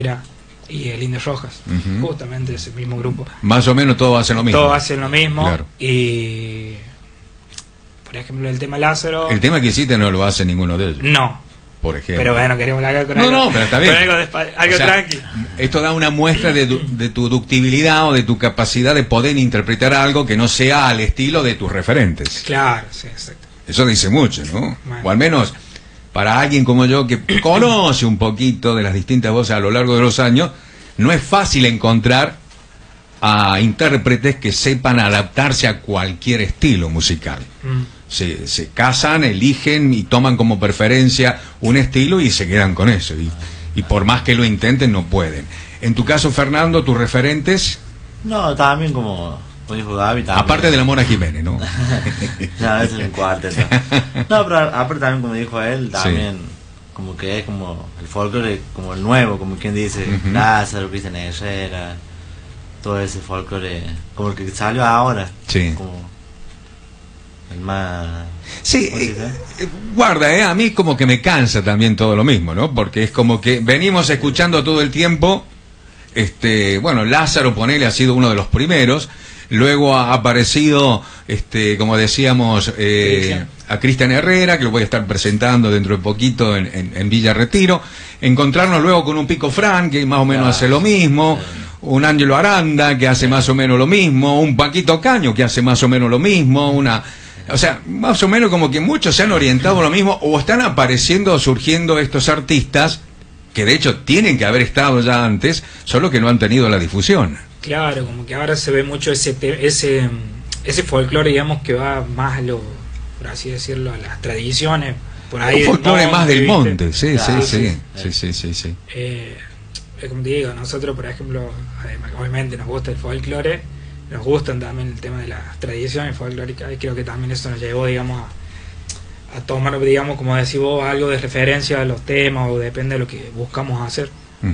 y el Indio Rojas, justamente ese mismo grupo. Más o menos todos hacen lo mismo. Todos hacen lo mismo, claro. Y por ejemplo el tema Lázaro... El tema que hiciste no lo hace ninguno de ellos. No. Por ejemplo. Pero bueno, queremos hablar con algo. No, pero está bien. Algo tranqui. Esto da una muestra de tu ductibilidad o de tu capacidad de poder interpretar algo que no sea al estilo de tus referentes. Claro, sí, exacto. Eso dice mucho, ¿no? Bueno. O al menos para alguien como yo que conoce un poquito de las distintas voces a lo largo de los años, no es fácil encontrar a intérpretes que sepan adaptarse a cualquier estilo musical. Se casan, eligen y toman como preferencia un estilo y se quedan con eso. Y por más que lo intenten, no pueden. En tu caso, Fernando, ¿tus referentes? No, también como dijo Gaby. También. Aparte de la Mona Jiménez, ¿no? No, es un cuarteto. No, pero aparte también, como dijo él, también como que es como el folclore, como el nuevo, como quien dice, Lázaro, Cristian Herrera, todo ese folclore, como el que salió ahora. Sí. Como el más... Sí, guarda, a mí como que me cansa también todo lo mismo, ¿no? Porque es como que venimos escuchando todo el tiempo, bueno, Lázaro, ponele, ha sido uno de los primeros, luego ha aparecido, como decíamos, a Cristian Herrera, que lo voy a estar presentando dentro de poquito en Villa Retiro, encontrarnos luego con un Pico Fran, que más o menos hace lo mismo, un Ángelo Aranda, que hace más o menos lo mismo, un Paquito Caño, que hace más o menos lo mismo, o sea, más o menos como que muchos se han orientado a lo mismo, o están apareciendo o surgiendo estos artistas que de hecho tienen que haber estado ya antes, solo que no han tenido la difusión. Claro, como que ahora se ve mucho ese folclore, digamos, que va más a lo, por así decirlo, a las tradiciones. Por ahí un folclore más del ¿viste? Monte, sí. Como te digo, nosotros, por ejemplo, obviamente nos gusta el folclore, nos gustan también el tema de las tradiciones folclóricas, y creo que también eso nos llevó, digamos, a tomar, digamos, como decís vos, algo de referencia a los temas, o depende de lo que buscamos hacer.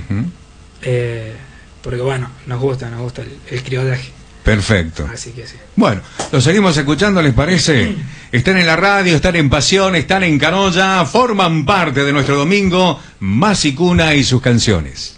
Porque bueno, nos gusta el criollaje. Perfecto. Así que sí. Bueno, lo seguimos escuchando, ¿les parece? Están en la radio, están en Pasión, están en Canoya, forman parte de nuestro domingo Más y Cuna y sus canciones.